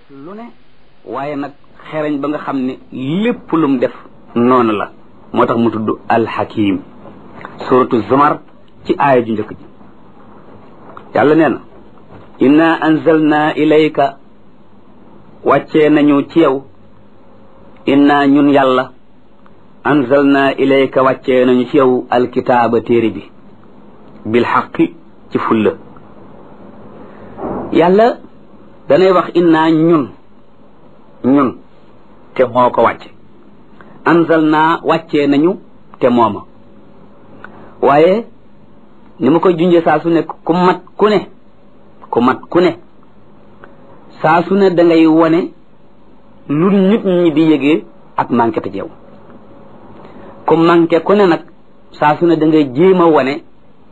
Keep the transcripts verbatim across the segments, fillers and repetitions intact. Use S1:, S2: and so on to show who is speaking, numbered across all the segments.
S1: lu ne waaye nag xereñ ba nga xam ne lépp lum def noonu la moo tax mu tudd alxakim suratu zumar ci aaya ju njëkk ji yàlla nee na inna anzalna ilayka wàccee nañu ci yow inna ñun yàlla anzalna ilayka wàccee nañu ci yow alkitaaba téere bi bil xaqi ci fulla yàlla danay wax inna ñun ñun te moo ko wàcce anzalna wàccee nañu te mooma waaye ni ma koy junjee saa su ne ku mat ku ne ku mat ku ne saa su ne da ngay wone lu nit ñi di yëgee ak manqué te jeew ku manqué ku ne nag saa su ne da ngay jéem a wone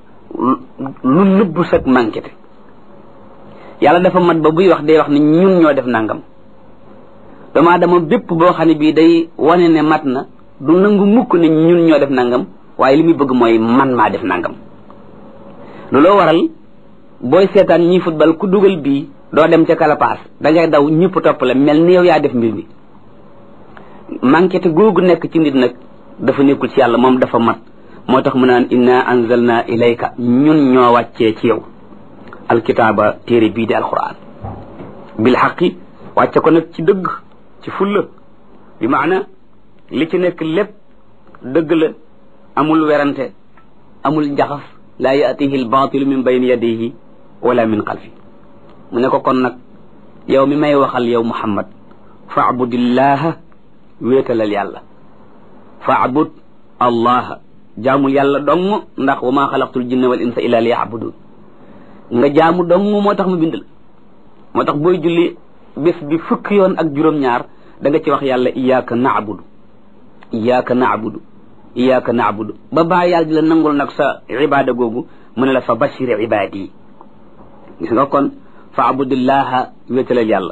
S1: lu nëbbu sag manqué te yàlla dafa mat ba buy wax day wax ne ñun ñoo def nangam doomu aadama bépp boo xam ne bii day wane ne mat na du nangu mukk ne ñun ñoo def nangam waaye li muy bëgg mooy man maa def nangam looloo waral booy seetaan ñi football ku dugal bii doo dem ca kalapaas da ngay daw ñëpp topp la mel ni yow yaa def mbir mi manqué te googu nekk ci nit nag dafa nekkul ci yàlla moom dafa mat moo tax mu naan inna anzalna ilayka ñun ñoo wàccee ci yow alkitaaba téere bii di alquran bil xaqi wàcce ko nag ci dëgg ci fulla bi maana li ci nekk lépp dëgg la amul werante amul njaxas laa yaatihi albaatilu min bayni yadayhi wala min xalfi mu ne ko kon nag yow mi may waxal yow muhammad faabudillaha wéetalal yàlla faabud allaha jaamul yàlla dong ndax wa maa xalaqtul jinna wal insa illa liya'budun nga jaamu dong moo tax mu bind la moo tax booy julli bés bi fukki yoon ak juróom-ñaar da nga ci wax yàlla iyyaka na'budu iyyaka na'budu iyyaka na'budu ba baa yàlla di la nangul nag sa ibaada googu mu ne la fa bashir ibaadi gis nga kon fa abudillaha wéetalal yàlla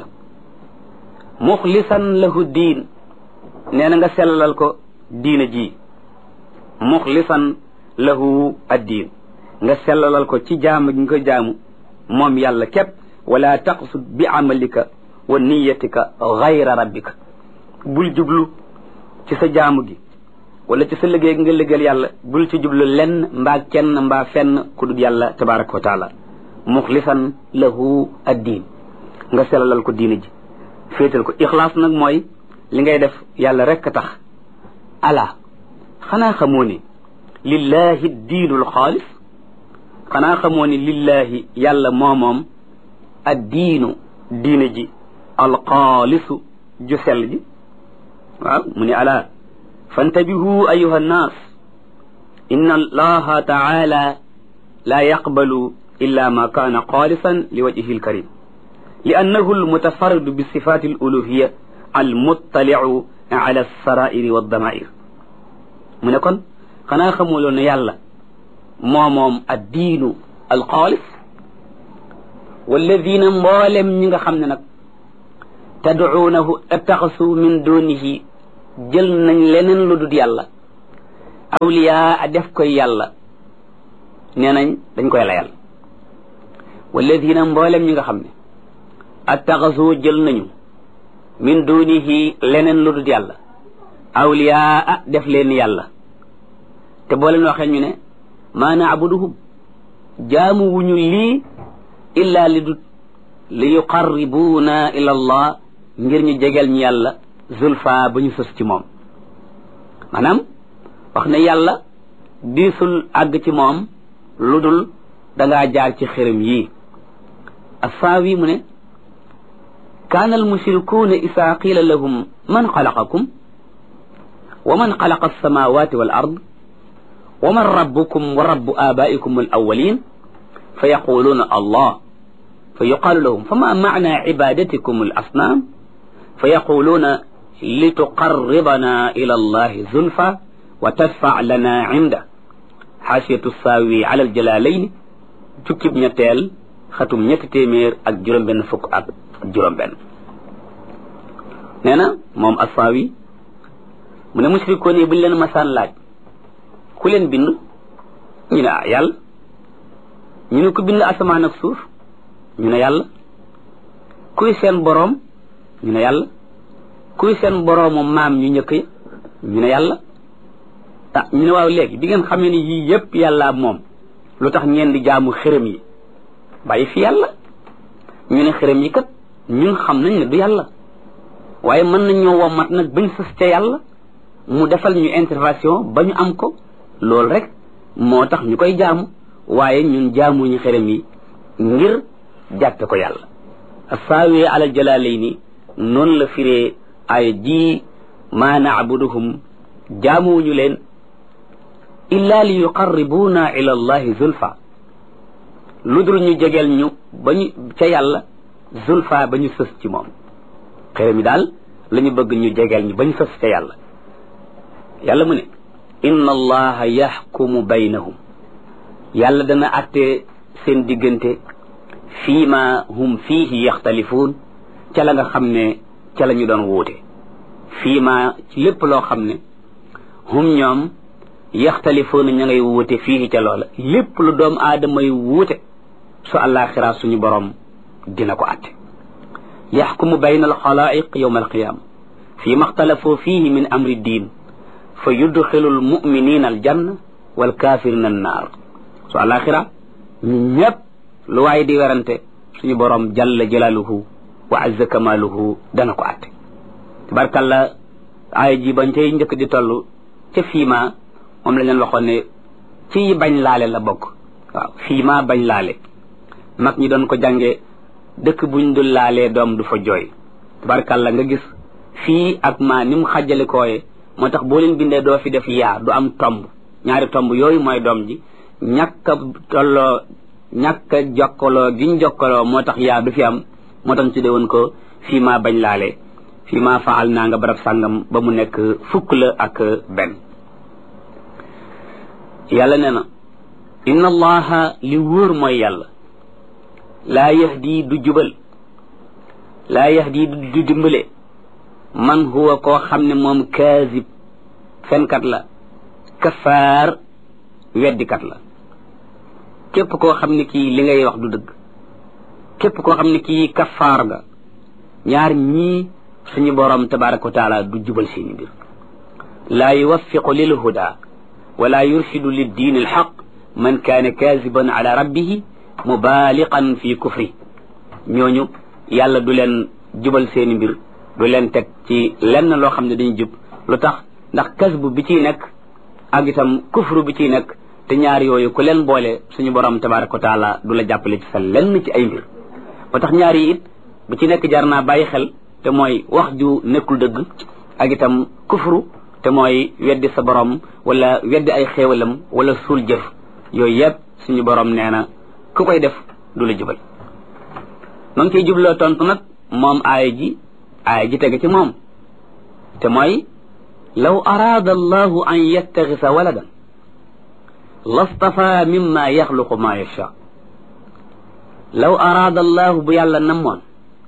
S1: muxlisan lahu diin nee na nga sellalal ko diina ji muxlisan lahu addiin nga sellalal ko ci jaamu gi nga ko jaamu moom yàlla képp wala taqsud bi amalika wa niyatika gayra rabbika bul jublu ci sa jaamu gi wala ci sa liggéey nga liggéeyal yàlla bul ci jublu lenn mbaa kenn mbaa fenn ku dul yàlla tabaraka wa taala muxlisan lahu addiin nga sellalal ko diina ji féetal ko ixlaas nag mooy li ngay def yàlla rekk tax ala xanaa xamoo ni lillahi diinul xaalis xanaa xamoo ni lillahi yàlla moomoom addiinu diina ji alxaalisu ju sell ji waaw mu ni ala fantabihu ayuha nnaas inna allaha taala laa yaqbalu illa ma kaana xaalisan li wajhihi alkarim li annahu almutafarridu bi sifati aluluhiya almuttaliu ala alsarairi waddamair mu ne kon xanaa xamuloon ne yàlla moo moom addiinu alxaalis walladina mboolem ñi nga xam ne nag tadcuunahu attaxasu min dunihi jël nañ leneen lu dul yàlla awliyaa a def koy yàlla nee nañ dañ koy layal walladina mboolem ñi nga xam ne attaxasu jël nañu min dunihi leneen lu dul yàlla awliyaa a def leen yàlla te boo leen waxee ñu ne maa naabuduhum jaamu wuñu lii illa li dut li yuqarribuuna ila allah ngir ñu jegeel ñu yàlla zulfa ba ñu sës ci moom maanaam wax ne yàlla diisul àgg ci moom lu dul dangaa jaar ci xërëm yii assaawi mu ne kaana almushrikuuna isaa qiila lahum man xalaqakum wa man xalaqa alsamawati wal ard wa man rabbukum wa rabbu abaikum al awalin fa yaquluuna allah fa yuqaalu lahum fama maana ibadatikum al asnaam fa yaquluuna lituqarribana ila allahi zulfa wa tadfa lana inda xaasiyatu saawi ala al jalalayn jukkib ñetteel xatum ñetti téeméer ak juróom-benn fukk ak juróom-benn nee na moom assaawi mu ne mushrikoon yi buñ leen masaan laaj ku leen bind ñu ne ah yàlla ñu ne ku bind asamaan ak suuf ñu ne yàlla kuy seen boroom ñu ne yàlla. kuy seen boroomu maam ñu njëkk yi ñu ne yàlla. ah ñu ne waaw léegi bi ngeen xamee ni yii yépp yàlla moom lu tax ngeen di jaamu xërëm yi bàyyi fi yàlla. ñu ne xërëm yi kat ñun xam nañ ne du yàlla waaye mën nañ ñoo wommat nag bañ sës ca yàlla mu defal ñu intervention ba ñu am ko loolu rek moo tax ñu koy jaamu waaye ñun jaamuñu xërëm yi ngir jàppe ko yàlla. assaawi alal jalaalayni noonu la firee ay ji maa naabuduhum jaamuwuñu leen illa li yuqarribuuna ila allahi zulfa lu dul ñu jegeel ñu ba ñu ca yàlla zulfa ba ñu sës ci moom. xërëm yi daal la ñu bëgg ñu jegeel ñu ba ñu sës ca yàlla. yàlla mu ne inna allaha yaxkumu baynahum yàlla dana atte seen diggante fii ma hum fiihi yaxtalifuun ca la nga xam ne ca la ñu doon wuute. fii ma ci lépp loo xam ne hum ñoom yaxtalifuun ña ngay wuute fii ca loola lépp lu doom aadama yi wuute su àllaaxira suñu borom dina ko atte. yaxkumu bayna alxalaa'iq yawma alqiyaama fii ma xtalafoo fiihi min amri diin fa yudxilu almuminina aljanna walkaafirina annaar su àllaaxira ñu ñëpp lu waaye di werante suñu borom jalla jalaaluhu wa azza kamaaluhu dana ko atte. tabarkalla aaya ji bañ cay njëkk di toll ca fiima moom la leen waxoon ne ci bañ laale la bokk. waaw fiima bañ laale mag ñi doon ko jànge dëkk buñ dul laalee doom du fa jooy. tabarkalla nga gis fii ak maa ni mu xàjjale kooye moo tax boo leen bindee doo fi def yaa du am tomb ñaari tomb yooyu mooy doom ji ñàkk a tolloo ñàkk a jokkaloo giñ jokkaloo moo tax yaa du fi am moo tax ñu tuddee woon ko fii maa bañ laale fii maa faal naa nga barab sàngam ba mu nekk fukk la ak benn. yàlla nee na inna allaha li wóor mooy yàlla laa yahdi du jubal laa yahdi du dimbale man huwa koo xam ne moom kaazib fenkat la kafaar weddikat la. képp koo xam ne kii li ngay wax du dëgg képp koo xam ne kii kafaar nga ñaar ñii suñu borom tabaraka wa taala du jubal seeni mbir. laa yuwaffiqu lil huda wala yurshidu lid diin al haqq man kaana kaaziban ala rabbihi mubaaliqan fi kufri. ñooñu yàlla du leen jubal seeni mbir du leen teg ci lenn loo xam ne dañu jub lu tax ndax kasbu bi ciy nekk ak itam kufru bi ciy nekk te ñaar yooyu ku leen boole suñu borom tabaraka wa taala du la jàppale ci sa lenn ci ay mbir. ba tax ñaar yi it bu ci nekk jar naa bàyyi xel te mooy wax ju nekkul dëgg ak itam kufru te mooy weddi sa borom wala weddi ay xéewalam wala suul jëf yooyu yëpp suñu borom nee na ku koy def du la jubal. ma ngi ciy jubloo tontu nag moom aaya ji aaya ji tege ci moom te mooy law araada allahu an yattaxisa waladan lastafa mimma yaxluqu ma yacha. law araada allahu bu yàlla namoon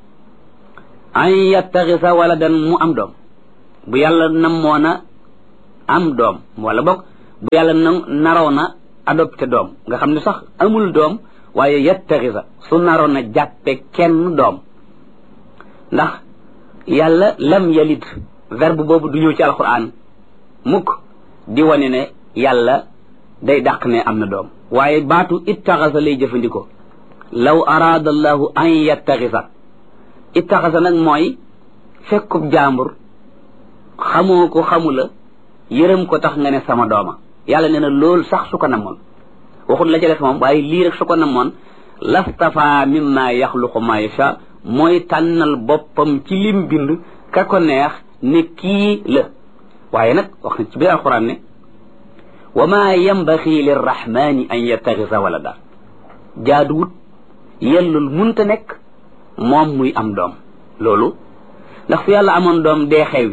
S1: an yattaxisa waladan mu am doom bu yàlla namoona am doom wala boog bu yàlla na naroon na adopté doom nga xam ne sax amul doom waaye yattaxisa su naroon na jàppe kenn doom ndax yàlla lam yalid verbe boobu du ñëw ci alquran mukk di wane ne yàlla day dàq ne am na doom waaye baatu ittaxasa lay jëfandikoo. law araada allahu an yattaxisa ittaxasa nag mooy fekkub jaambur xamoo ko xamula yërëm ko tax nga ne sama dooma. yàlla nee na loolu sax su ko namoon waxul la ca def moom waaye lii rek su ko namoon lastafa mimma yaxluqu ma yasha mooy tànnal boppam ci lim bind ka ko neex ne kii la. waaye nag wax na ci biir alquran ne wa ma yanbaxi lirrahmani an yattaxisa walada jaaduwut yellul munta nekk moom muy am doom. loolu ndax fu yàlla amoon doom dee xewi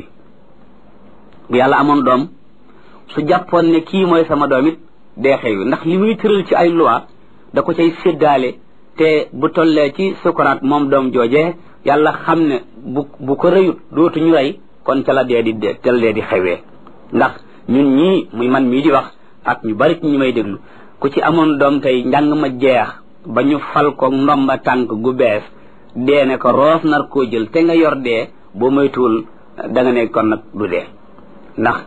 S1: bu yàlla amoon doom su jàppoon ne kii mooy sama doom it dee xewi ndax li muy tëral ci ay loi da ko cay séddaale te bu tollee ci sukuraat moom doom joojee yàlla xam ne bu bu ko rëyut dootu ñu rey kon ca la dee di dee ca la dee di xewee. ndax ñun ñii muy man mii di wax ak ñu bari ci ñi may déglu ku ci amoon doom tey njàng ma jeex ba ñu fal ko ndomba tànk gu bees dee ne ko roof nar koo jël te nga yor dee boo moytuwul da nga ne kon nag du dee ndax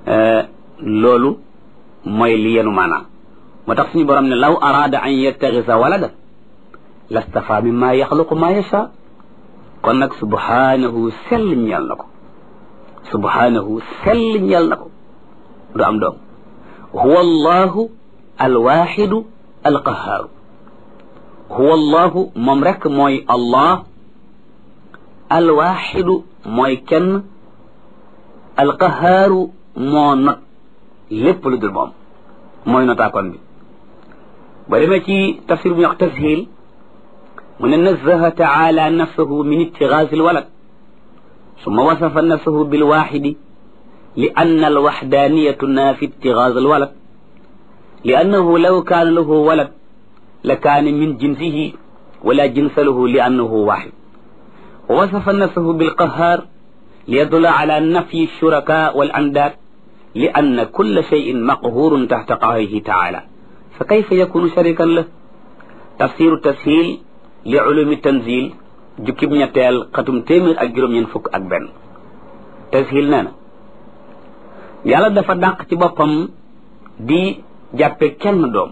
S1: loolu mooy li yenu maanaam moo tax suñu borom ne law araada an yattaxisa walada lastafa mimma yaxluqu ma yasha kon nag subhanahu sell ñeel na ko subhanahu sell ñeel na ko du am doom huwa allahu alwaxidu alqahaaru huwa allahu moom rek mooy allah alwaxidu mooy kenn alqahaaru moo not lépp lu dul moom mooy notaakoon bi ba demee ci tafsir bu ñu wax tashil mu ne nazaha taala nafsahu min ittigaasi alwalad summa wasafa nafsahu bilwaxidi li anna alwaxdaniyatu tunafi ittigaas alwalad li annahu law kaana lahu walad la kaana min jinsihi wala jinsa lahu li annahu waxid wa wasafa nafsahu bilqahaar liyadulla ala nafyi alshuraka walandaad li anna kulla cheyin maqhurun taxta qahrihi taala fa kayfa yakunu sharikan lah tafsiru tashil li ulumi tanzil jukkib ñetteel xatum téeméer ak juróom-ñeent fukk ak benn tashil nee na yàlla dafa dàq ci boppam di jàppe kenn doom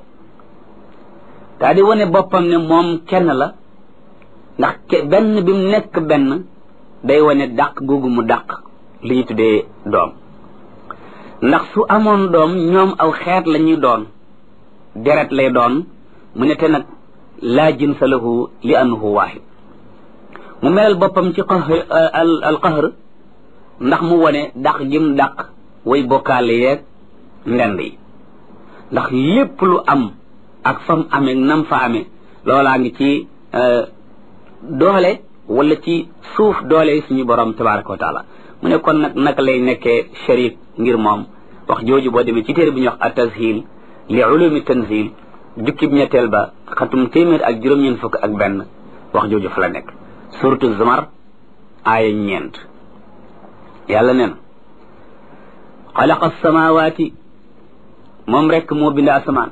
S1: daa di wane boppam ne moom kenn la ndax benn bi mu nekk benn day wane dàq googu mu dàq li ñu tuddee doom ndax su amoon doom ñoom aw xeet la ñuy doon deret lay doon mu ne te nag laa jinsa lahu li annahu waahid mu melal boppam ci al qahr ndax mu wane dàq jëm dàq way bokkaale yeeg ndend yi ndax lépp lu am ak fam amee nam fa amee loolaa ngi ci doole wala ci suuf doole suñu borom tabaraka wa taala mu ne kon nag naka lay nekkee sharik ngir moom wax jooju boo demee ci téere bi ñuy wax at-tashil li ulumi tanzil jukkib ñetteel ba xatum téeméer ak juróom-ñeent fukk ak benn wax jooju fa la nekk suratu zumar aaya ñeent yàlla nee na xalaqa samawati moom rek moo bind asamaan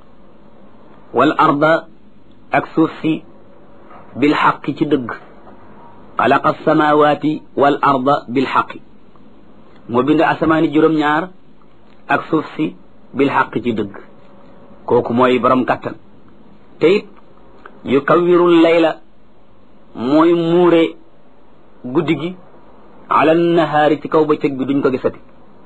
S1: wal arda ak suuf si bil xaqi ci dëgg xalaqa samawati wal arda bil xaqi moo bind asamaani juróom-ñaar ak suuf si bil xaqi ci dëgg kooku mooy borom kattan te it yu kawwirul layla mooy muure guddi gi ala nahaari ci kaw bëccëg bi duñ ko gisati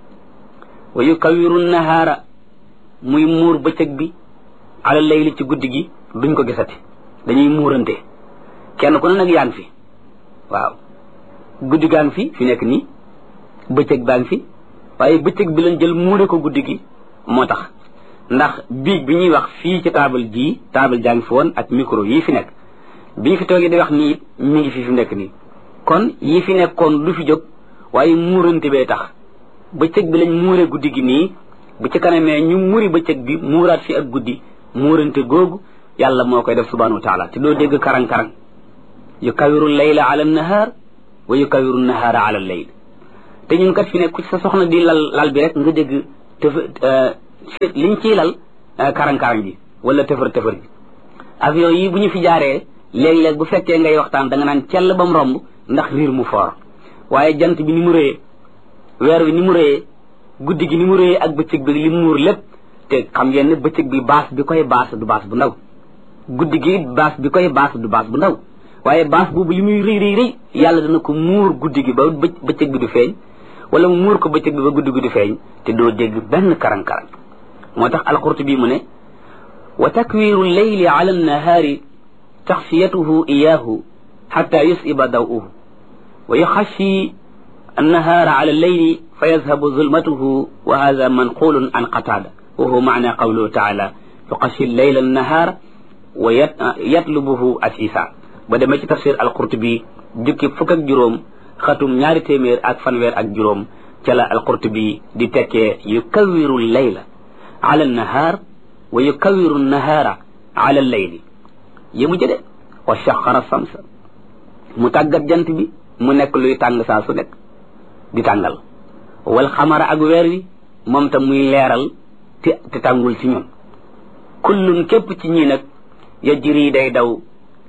S1: wa yu kawwirul nahaara muy muur bëccëg bi ala layli ci guddi gi duñ ko gisati dañuy muurante kenn ku ne nag yaa ngi fi waaw guddi gaa ngi fi fi nekk nii bëccëg baa ngi fi waaye bëccëg bi lañ jël muure ko guddi gi moo tax ndax biig bi ñuy wax fii ci taabal ji taabal jaa ngi fi woon ak micro yii fi nekk bi ñu fi toogee di wax nii it mi ngi fi fi nekk nii kon yi fi nekkoon du fi jóg waaye muurante bee tax bëccëg bi lañ muure guddi gi nii bu ci kanamee ñu muri bëccëg bi muuraat fi ak guddi muurante googu yàlla moo koy def subhanahu wa taala te doo dégg karang-karang yu kawiru layla ala nahaar wa yu kawiru nahaara ala layl te ñun kat fi ne ku ci sa soxna di lal lal bi rek nga dégg tëf liñ ciy lal karang-karang ji wala tëfër tëfër ji avion yi bu ñu fi jaaree léeg-léeg bu fekkee ngay waxtaan da nga naan cell ba mu romb ndax riir mu foor waaye jant bi ni mu rëyee weer wi ni mu rëyee guddi gi ni mu rëyee ak bëccëg bi li mu muur lépp te xam ngeen ne bëccëg bi baas bi koy baas du baas bu ndaw guddi gi baas bi koy baas du baas bu ndaw waaye baas boobu li muy rëy rëy rëy yàlla dana ko muur guddi gi ba bëccëg bi du feeñ wala mu muur ko bëccëg bi ba guddi gi du feeñ te doo dégg benn karang-karang moo tax al-Qurtubi mu ne wa takwiru leyli ala annahaari taxfiyatuhu iyaahu xata yusiba daw'uhu wa yuxashi annahaara ala alleyli fa yazhabu zulmatuhu wa hada manqulun an qatada wa huwa maana qawluhu taala yuxashi leyla annahaara wa yatlubuhu asisa ba demee ci tafsir al-Qurtubi jukki fukk ak juróom xatum ñaari téeméer ak fanweer ak juróom ca la al-Qurtubi di tekkee yukawiru leyla ala annahaar wa yukawiru annahaara ala alleyli yému jëde wa shaxara samsa mu tàggat jant bi mu nekk luy tàng saa su nekk di tàngal wal xamara ak weer wi moom tam muy leeral te te tàngul ci ñun kullun képp ci ñi nag yajri day daw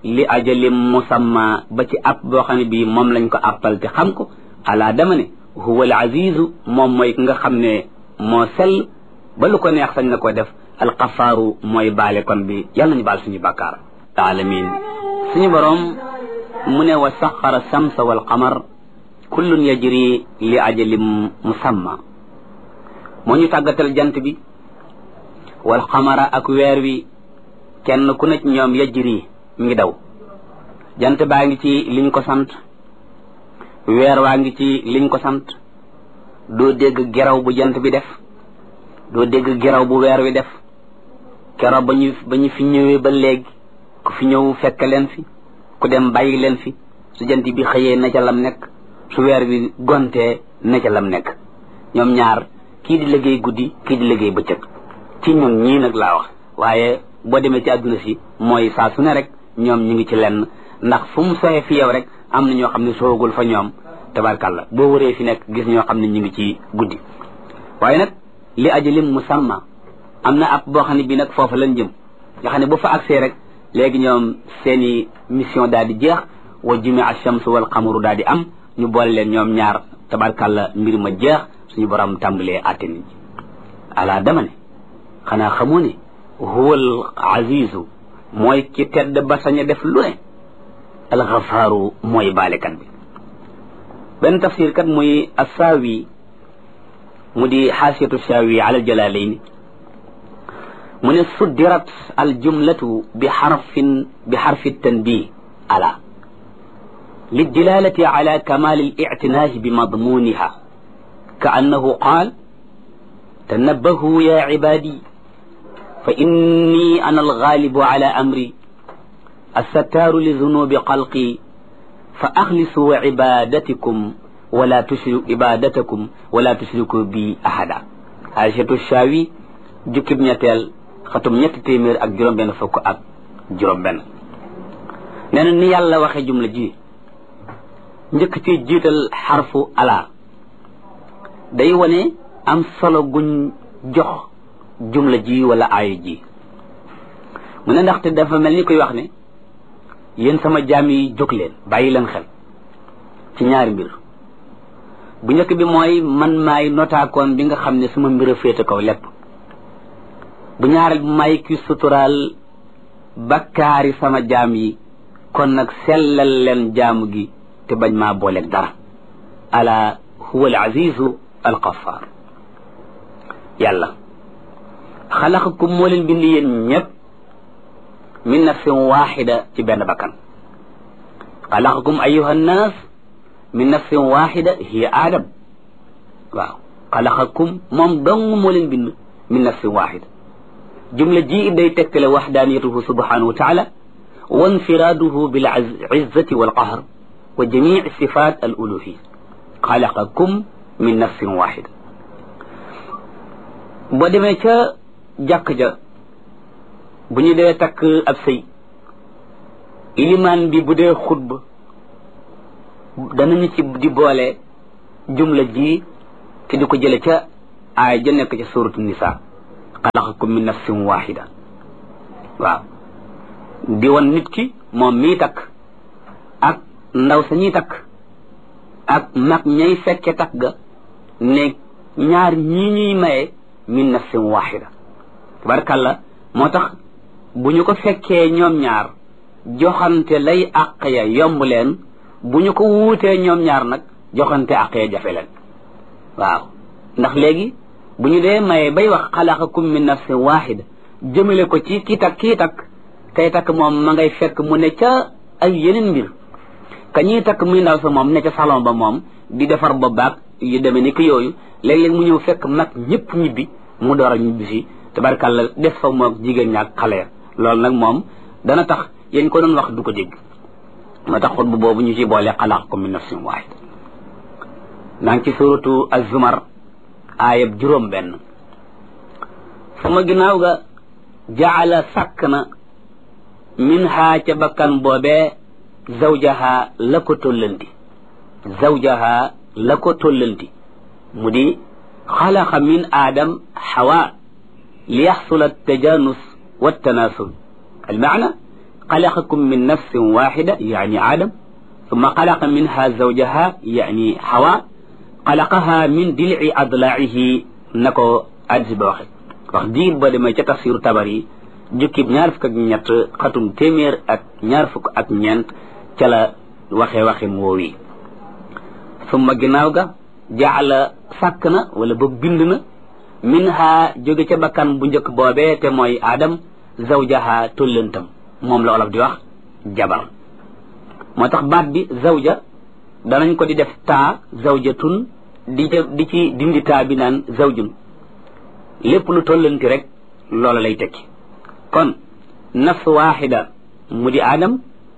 S1: li ajalim musamma ba ci ab boo xam ne bii moom lañ ko appal te xam ko ala dama ne huwa al azizu moom mooy ki nga xam ne moo sell ba lu ko neex sañ na ko def alxafaaru mooy baale kon bi yàlla nañu baal suñu bàkkaar alamin suñu borom mu ne wa saxara samsa wal qamar kullun yajri li ajalim musamma moo ñu tàggatal jant bi wal qamara ak weer wi kenn ku nekk ñoom yajri mi ngi daw jant baa ngi ci liñ ko sant weer waa ngi ci liñ ko sant doo dégg geraw bu jant bi def doo dégg geraw bu weer wi def keroog ba ñu ba ñu fi ñëwee ba léegi ku fi ñëw fekk leen fi ku dem bàyyi leen fi su jant bi xëyee na ca lam nekk su weer bi gontee na ca lam nekk ñoom ñaar kii di liggéey guddi kii di liggéey bëccëg ci ñun ñii nag laa wax waaye boo demee ci àdduna si mooy saa su ne rek ñoom ñu ngi ci lenn ndax fu mu soxee fi yow rek am na ñoo xam ne soogul fa ñoom tabarkàlla boo wëree fi nekk gis ñoo xam ne ñu ngi ci guddi waaye nag li ajalim musamma am na ab boo xam ne bii nag foofa lañ jëm nga xam ne bu fa agsee rek léegi ñoom seeni mission daal di jeex wa jumi ash-shamsu wal qamaru daal di am ñu boole leen ñoom ñaar tabarkàlla mbir ma jeex suñu borom tàmbalee àtte nit ñi ala dama ne xanaa xamoo ne huwal azizu mooy ki tedd ba sañ a def lu ne alxafaaru mooy baalekat bi benn tafsir kat muy assaawi mu di xaasiyatu saawi ala aljalalayn mu ne suddirat aljumlatu bi xarfin bi xarfi tanbih ala للدلالة على كمال الاعتناء بمضمونها كأنه قال تنبهوا يا عبادي فإني أنا الغالب على أمري الستار لذنوب خلقي فأخلصوا عبادتكم ولا تشركوا عبادتكم ولا تشركوا بي أحدا عائشة الشاوي جوكي بنياتيل ختم ñett téeméer ak juróom benn fukk ak juróom benn nee na ni yàlla waxe jumla ji njëkk ci jiital xarfu ala day wane am solo guñ jox jumla ji wala aaya ji mu ne ndaxte dafa mel ni koy wax ne yéen sama jaam yi jóg leen bàyyi leen xel ci ñaari mbir bu njëkk bi mooy man maay notaakoon bi nga xam ne suma mbir a féete kaw lépp bu ñaareel bi maay ki suturaal bakkaari sama jaam yi kon nag sellal leen jaamu gi te bañ maa booleeg dara ala huwa al azizu al ghaffar yàlla xalaqakum moo leen bind yéen ñëpp min nafsin waxida ci benn bakkan xalaqakum ayuha nnaas min nafsin waxida hiya aadam waaw xalaqakum moom dong moo leen bind min nafsin waxida jumla ji day tekkale waxdaaniyatuhu subhanahu wa taala wa infiraaduhu bil izzati wal qahr wa jamii sifat al uluhiyya xalaqakum min nafsin waxida boo demee ca jàkk ja bu ñu dee takk ab sëy ilimaan bi bu dee xutba danañu ci di boole jumla ji te di ko jële ca aay ja nekk ca suratu nisa xalaqakum min nafsin waxida waaw di won nit ki moom mii takk ak ndaw sa ñuy takk ak mag ñay fekke takk ga ne ñaar ñii ñuy maye min nafsin waxida tabarkàlla moo tax bu ñu ko fekkee ñoom ñaar joxante lay àq ya yomb leen bu ñu ko wuutee ñoom ñaar nag joxante àq ya jafe leen waaw ndax léegi bu ñu dee maye bay wax xalaqakum min nafsin waxida jëmale ko ci kii takk kii takk kay takk moom ma ngay fekk mu ne ca ay yeneen mbir ka ñuy takk muy ndaw sa moom ne ca salon ba moom di defar ba baag yu demee ni ki yooyu léeg-léeg mu ñëw fekk mag ñëpp ñibbi mu door a ñibbi si tabarkàlla def fa moog jigéen ñaak xale ya loolu nag moom dana tax yéen ko doon wax du ko dégg moo tax xutba boobu ñu ci boole xalaqakum min nafsin waxida naa ngi ci suratu az-zumar aayab juróom benn sama ginnaaw ga jaala sàkk na min haa ca bakkan boobee zawjaha la ko tollanti zawjaha la ko tollanti mu di xalaqa min aadam xawa li yaxsula tajanus والتناسل المعنى xalaqakum min nafsin waxida yani aadam summa xalaqa minha zawjaha yani xawa xalaqaha min dilci adlaihi na ko addis ba waxe wax diir ba demee ca tafsiru tabari jukkib ñaar fukk ak ñett xatum téeméer ak ñaar fukk ak ñeent ca la waxee waxin woowi summa ginnaaw ga jaala sàkk na wala ba bind na minha jóge ca bakkan bu njëkk boobee te mooy aadam zawjaha tollantam moom la olof di wax jabar moo tax baat bi zawja danañ ko di def taa zawjatun di di ci dindi taa bi naan zawjun lépp lu tollanti rek loola lay tekki kon nafs waxida mu di aadam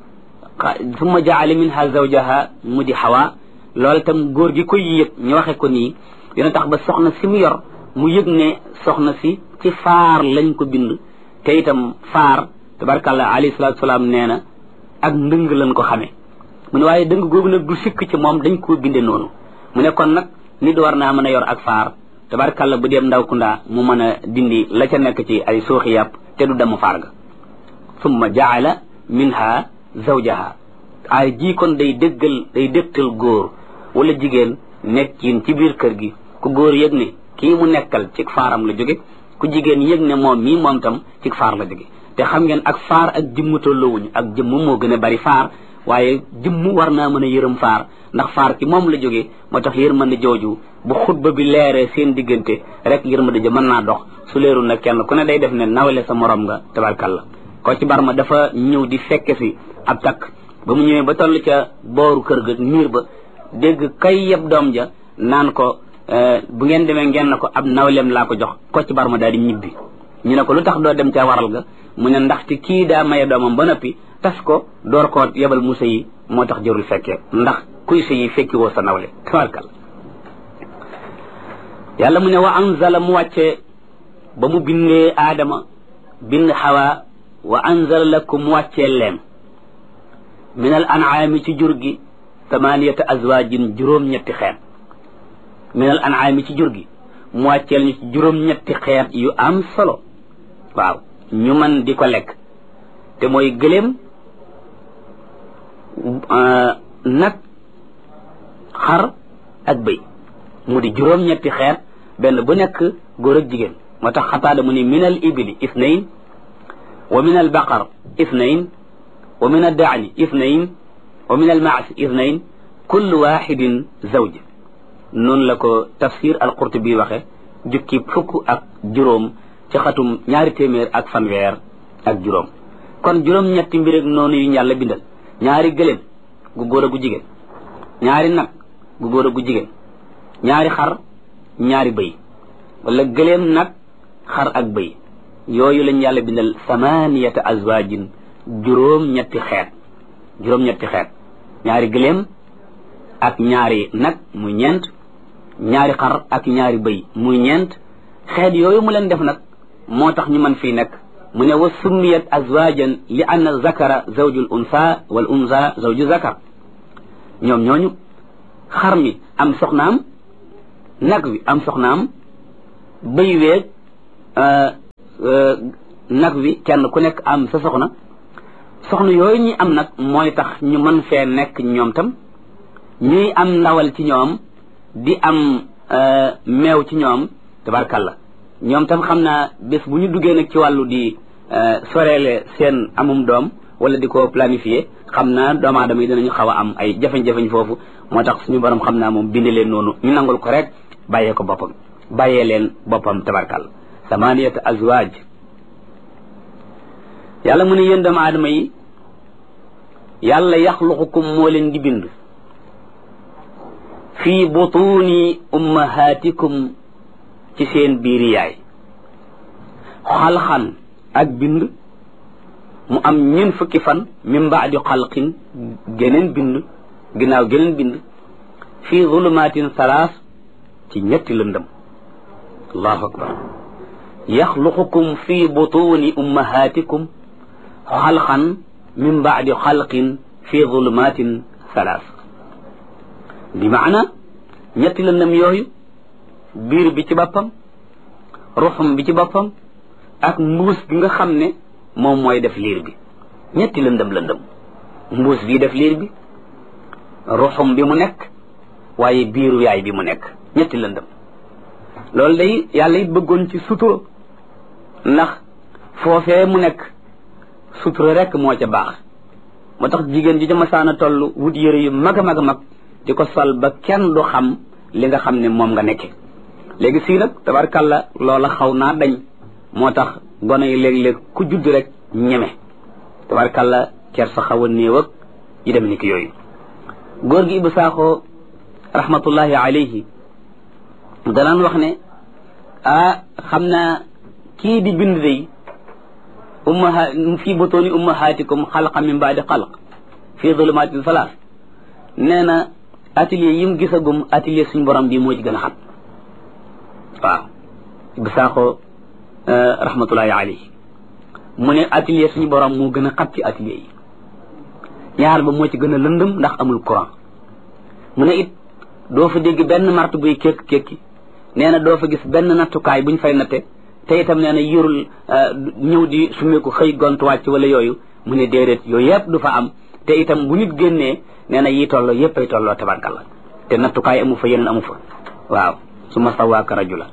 S1: summa jaala minha zawjaha mu di xawa loolu itam góor gi koy yëg ñu waxe ko nii dina tax ba soxna si mu yor mu yëg ne soxna si ci faar lañ ko bind te itam faar tabarkàllah alayhi salaatu salaam nee na ak ndëng lañ ko xamee mu ne waaye dëng googu nag du sikk ci moom dañ koo binde noonu mu ne kon nag nit war naa mën a yor ak faar tabarkàllah bu dem ndaw kundaa mu mën a dindi la ca nekk ci ay sooxi yàpp te du dem faar ga summa jaala minha zawjaha ay ji kon day dëggal day dëgtal góor wala jigéen nekkin ci biir kër gi ku góor yëg ne kii mu nekkal ci faaram la jóge ku jigéen yëg ne moom mii moom tam ci faar la jóge te xam ngeen ak faar ak jëmm tolloowuñu ak jëmm moo gën a bari faar waaye jëmm war naa mën a yërëm faar ndax faar ci moom la jóge moo tax yërmande jooju bu xutba bi leeree seen diggante rek yërmande ja mën naa dox su leerul nag kenn ku ne day def ne nawle sa morom nga tabarkalla ko ci barma dafa ñëw di fekke si ab takk ba mu ñëwee ba toll ca booru kër ga miir ba dégg kay yeb doom ja naan ko bu ngeen demee ngeen na ko ab nawleem laa ko jox ko ci barma daal di ñibbi ñu ne ko lu tax doo dem ca waral ga mu ne ndaxte kii daa maye doomam ba noppi tas ko door koo yebal mu sëyi moo tax jërul fekkee ndax kuy sëyi fekki woo sa nawle tabarkal yàlla mu ne wa anzala mu wàcce ba mu bindee aadama bind xawa wa anzala lakum mu wàccee leen min al an'aami ci jur gi thamaniyata azwaajin juróom-ñetti xeet min al an'aami ci jur gi mu wàcceel ñu ci juróom-ñetti xeet yu am solo waaw ñu mën di ko lekk te mooy gëléem nag xar ak bëy mu di juróom-ñetti xeet benn bu nekk góor ak jigéen moo tax xataada mu ni min al ibili ithnayn wa min al baqar ithnayn wa min al daani ithnayn wa min al maas ithnayn kullu waxidin zawj noonu la ko tafsir al qurtubi waxe jukki fukk ak juróom ci xatum ñaari téeméer ak fanweer ak juróom kon juróom-ñetti mbir ak noonu yu yàlla bindal ñaari gëléem gu góor a gu jigéen ñaari nag gu góor a gu jigéen ñaari xar ñaari bëy wala gëléem nag xar ak bëy yooyu lañ yàlla bindal samaniyata azwaajin juróom-ñetti xeet juróom-ñetti xeet ñaari gëléem ak ñaari nag muy ñeent ñaari xar ak ñaari bëy muy ñeent xeet yooyu mu leen def nag moo tax ñu mën fii nekk mu ne wa summiyat azwajan li anna zakara zawjul unsa wal unsa zawju zakar ñoom ñooñu xar mi am soxnaam nag wi am soxnaam bëy weeg nag wi kenn ku nekk am sa soxna soxna yooyu ñi am nag mooy tax ñu mën fee nekk ñoom tam ñuy am ndawal ci ñoom di am meew ci ñoom tabarkalla ñoom tam xam naa bés bu ñu duggee nag ci wàllu di soreele seen amum doom wala di ko planifier xam naa doomu aadama yi dinañu xaw a am ay jafe-jafe foofu moo tax suñu borom xam naa moom bindi leen noonu ñu nangul ko rek bàyyee ko boppam bàyyee leen boppam tabarkalla samaniyata azwaaj yàlla mu ne yéen doomu aadama yi yàlla yaxluqukum moo leen di bind fii butuni ummahatikum ci seen biiri yaay xalxan ak bind mu am ñeen fukki fan min baadi xalqin geneen bind ginnaaw geneen bind fii zulumatin salaas ci ñetti lëndëm allahu akbar yaxluqukum fii butuni ummahatikum xalxan min baadi xalqin fii zulumatin salaas bi maana ñetti lëndëm yooyu biir bi ci boppam ruxum bi ci boppam ak mbuus bi nga xam ne moom mooy def liir bi ñetti lëndëm lëndëm mbuus bii def liir bi ruxum bi mu nekk waaye biiru yaay bi mu nekk ñetti lëndëm loolu day yàlla it bëggoon ci sutura ndax foofee mu nekk sutura rek moo ca baax moo tax jigéen ji ca masaana toll wut yére yu mag a mag a mag di ko sol ba kenn du xam li nga xam ne moom nga nekke léegi sii nag tabarkàlla loola xaw naa dañ moo tax gone yi léeg-léeg ku judd rek ñeme tabarkàlla cer sa xaw a néew ak yi dem ni ki yooyu góor gi Ibou Sakho rahmatullahi alayhi danaan wax ne ah xam naa kii di bind day ummaha fii butuuni ummahatikum xalqa min baadi xalq fii zulumatin salaas nee na atelier yi mu gisagum atelier suñu borom bi moo ci gën a xat waaw Ibou Sakho rahmatullahi alayhi mu ne atelier suñu borom moo gën a xat ci atelier yi ñaar ba moo ci gën a lëndëm ndax amul courant mu ne it doo fa dégg benn martu buy kékk kékki nee na doo fa gis benn nattukaay buñ fay natte te itam nee na yurul ñëw di sumeeku xëy gont wàcc wala yooyu mu ne déedéet yooyu yëpp du fa am te itam bu nit génnee nee na yi tolloo yëpp ay tolloo tabarkalla te nattukaay amu fa yeneen amu fa waaw su ma sawaaka rajula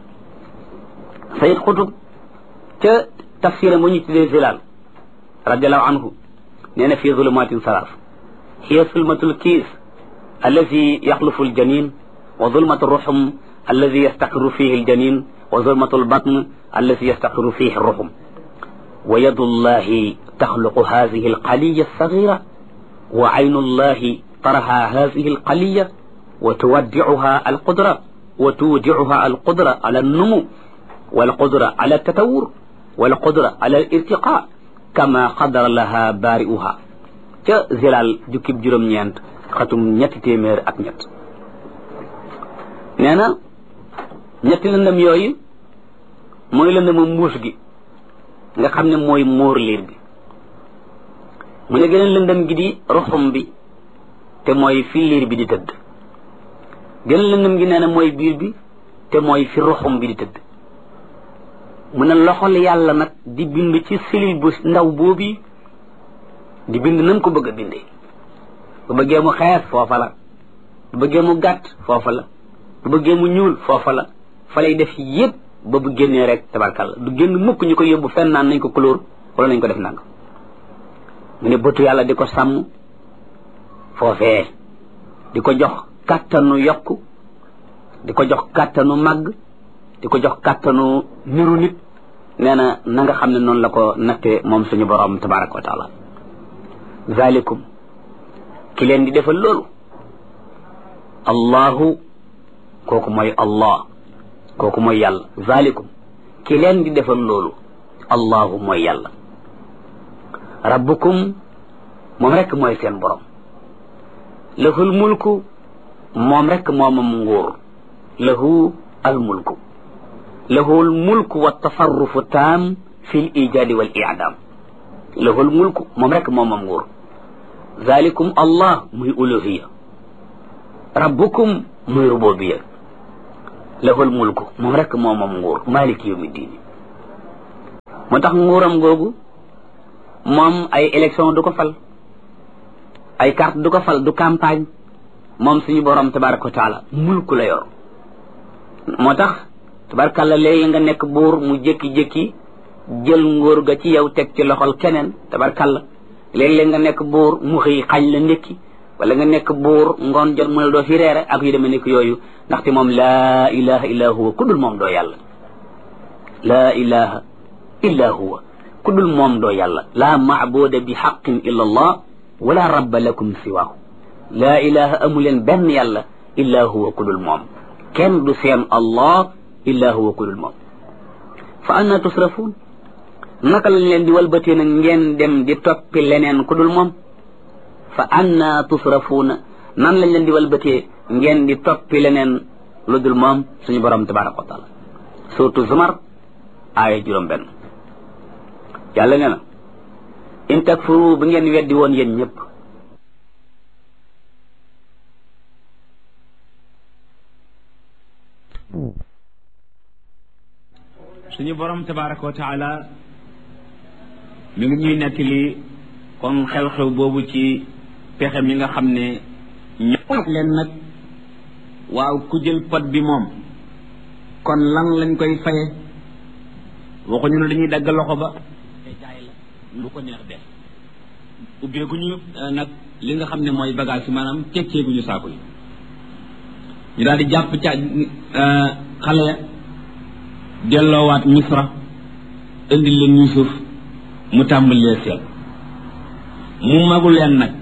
S1: sayid xutub ca tafsira mu ñu tuddee zilaal radiallahu anhu nee na fii zulumatin salaas hiya zulmatul kiis alladi yaxlufu aljanin wa zulmatu ruxum alladi yastaqiru fihi aljanin wa zulmatu albatn alladi yastaqiru fihi ruxum wa yadu llahi taxluqu hadihi alqaliya alsagira wa aynu llahi taraha hadihi alqaliya wa tuwaddicuha alqudra wa tuwdicuha alqudra ala alnumu walqudra ala altatawur walqudra ala alirtiqa kama qadara laha baari'uha ca zilaal jukkib juróom-ñeent xatum ñetti téeméer ak ñett nee na ñetti lëndëm yooyu mooy lëndëmu mbuus gi nga xam ne mooy móor liir bi mu ne geneen lëndëm gi di ruxum bi te mooy fi liir bi di tëdd geneen lëndëm gi nee na mooy biir bi te mooy fi ruxum bi di tëdd mu ne loxol yàlla nag di bind ci cellule bu ndaw boobu di bind nam ko bëgg a bindee bu bëggee mu xees foofa la bu bëggee mu gàtt foofa la bu bëggee mu ñuul foofa la fa lay def yépp ba bu génnee rek tabarkalla du génn mukk ñu ko yóbbu fenn naan nañ ko couleur wala nañ ko def nang mu ne bëtu yàlla di ko sàmm foofee di ko jox kàttanu yokk di ko jox kàttanu màgg di ko jox kàttanu niru nit nee na na nga xam ne noonu la ko natte moom suñu borom tabaraka wa taala zalikum ki leen di defal loolu allahu kooku mooy allah kooku mooy yàlla zalikum ki leen di defal loolu allahu mooy yàlla rabbukum moom rekk mooy seen borom lahul mulku moom rekk moomam nguur lahu al mulku lahu al mulku wa tasarrufu taam fi l ijaadi wal i'daam lahu al mulku moom rekk moomam nguur zalikum allah muy uluhiya rabbukum muy rububiya lahul mulku moom rekk moomam nguur maliki yawmi diini moo tax nguuram googu moom ay élection du ko fal ay carte du ko fal du campagne moom suñu borom tabaraka wa taala mulku la yor moo tax tabarakàlla léegi nga nekk buur mu jékki-jékki jël nguur ga ci yow teg ci loxol keneen tabarakàlla léeg-léeg nga nekk buur mu xëy xañ la ndékki wala nga nekk buur ngoon jot mu ne doo fi reere ak yu demee nekk yooyu ndaxte moom laa ilaha illa huwa ku dul moom doo yàlla laa ilaha illa huwa ku dul moom doo yàlla laa maabuda bi xaqin illa allah wala rabba lakum siwaahu laa ilaha amu leen benn yàlla illa huwa ku dul moom kenn du seen allah illa huwa ku dul moom fa anna tusrafuun naka lañ leen di walbatee nag ngeen dem di toppi leneen ku dul moom fa anna tusrafuuna nan lañ leen di walbatee ngeen di toppi leneen lu dul moom suñu borom tabaraka wa taala surtout zumar aaya juróom benn yàlla nee na in takfuru bu ngeen weddi woon yéen ñëpp
S2: suñu borom tabaraka wa taala mi ngi ñuy nettali kon xew-xew boobu ci pexe mi nga xam ne ñëpp leen nag waaw ku jël pot bi moom kon lan lañ koy faye waxuñu ne dañuy dagg loxo ba te jaay la lu ko neex def ubbeeguñu nag li nga xam ne mooy bagage yi maanaam tekkeeguñu saako yi ñu daal di jàpp ca xale ya delloowaat misra indil leen Yuusuf mu tàmbalee seet mu magu leen nag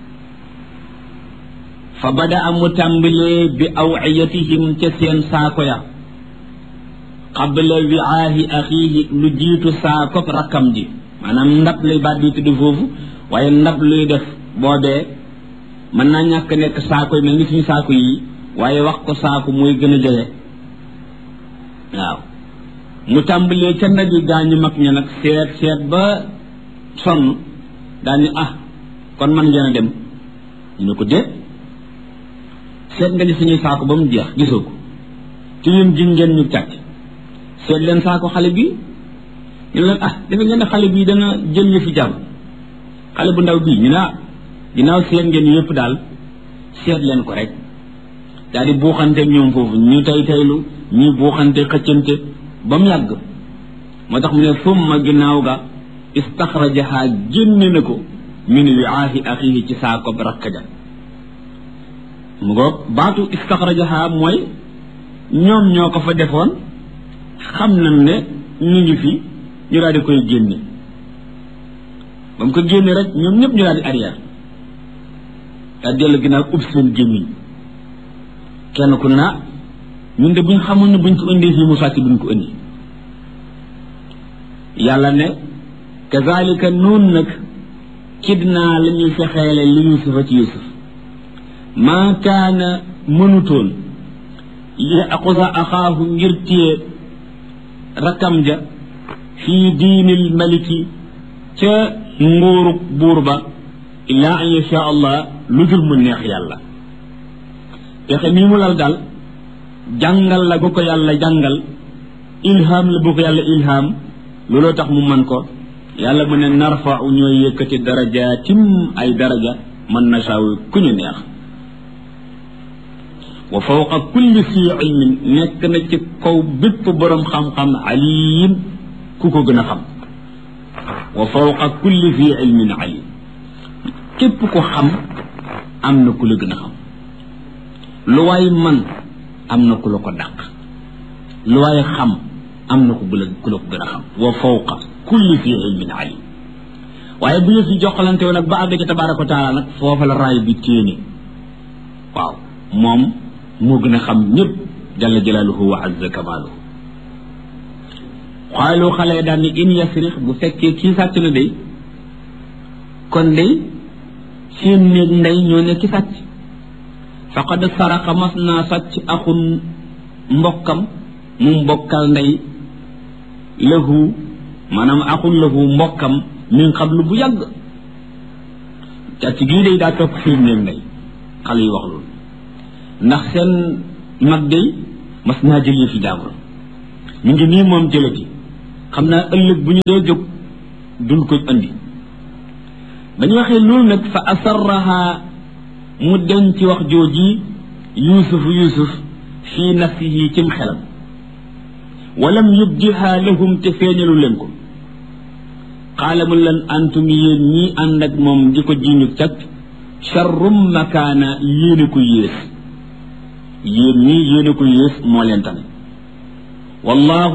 S2: fa bada a mu tàmbalee bi awiyatihim ca seen saako ya qabla wiaahi axiihi lu jiitu saako rakkam ji maanaam ndab lay baat di tudd foofu waaye ndab luy def boobee mën naa ñàkk nekk saako yi mel ni suñu saako yi waaye wax ko saako mooy gën a jege waaw mu tàmbalee ca ndab yi gaañu mag ña nag seet seet ba sonn daañu ah kon man ngeen a dem ñu ne ko déet seet nga ni suñuy saako ba mu jeex gisoo ko ci ñun jin ngeen ñu càcc seet leen saako xale bi ñu leen ah dafa ngeen ne xale bii dana jël ñu fi jàmm xale bu ndaw bii ñu ne ah ginnaaw seet ngeen yëpp daal seet leen ko rek daal di buuxante ñoom foofu ñu tay taylu ñuy buuxante xëccante ba mu yàgg moo tax mu ne summa ginnaaw ga istaxrajaha génne na ko min wiaahi axihi ci saako rakk ja mu ngoog baatu istaxrajaha mooy ñoom ñoo ko fa defoon xam nañ ne ñu ngi fi ñu daal di koy génne ba mu ko génne rek ñoom ñëpp ñu daal di arrière daal dellu ginnaaw ub seen gémmiñ kenn ku na ñun de buñ xamoon ne buñ ko indee fii mu sàcc buñ ko indi yàlla ne kazalika noonu nag kidnaa la ñuy fexeele li yusufa ci yusuf maa kaana mënutoon li aqusa axaahu ngir téye rakkam ja fii diinil maliki ca nguurug buur ba illaa an yasha allah lu dul mu neex yàlla pexe mii mu lal daal jàngal la bu ko yàlla jàngal ilham la bu ko yàlla ilham looloo tax mu mën ko yàlla mu ne narfa'u ñooy yëkkati darajaatim ay daraja man nasaawu ku ñu neex wa fawqa kulli fi ilmin nekk na ci kaw bépp boroom xam-xam alim ku ko gën a xam wa fawqa kulli fi ilmin alim képp ko xam am na ku la gën a xam lu waay man am na ku la ko dàq lu waay xam am na ku la ku la ko gën a xam wa fawqa kulli fi ilmin alim waaye bu ñu fi joxalante woon nag ba àgg ci tabaaraka wa taala nag foofa la raay bi téene waaw moom moo gën a xam ñëpp jalla jalaaluhu wa azza kamaaluhu xaalu xale daan ni in yasrix bu fekkee kii sàcc na day kon day seen néeg ndey ñoo ne ki sàcc faqad saraqa mas naa sàcc axun mbokkam mu mbokkal ndey lahu maanaam axun lahu mbokkam min qablu bu yàgg càcc gii day daa topp seen néeg ndey xale yi wax loolu ndax seen mag day mas naa jëlee fi jaabur ñu ngi nii moom jëlati xam naa ëllëg bu ñu dee jóg duñ ko andi ba ñu waxee loolu nag fa asarraha mu den ci wax jooji yuusuf yuusuf fii nafsihi cim xelam walam yubdiha lahum te feeñalu leen ko qaala mu leen antum yéen ñii ànd ak moom di ko jiñu cag charrum makaana yéene ko yées yéen ñii yéene ko yées moo leen tane wallahu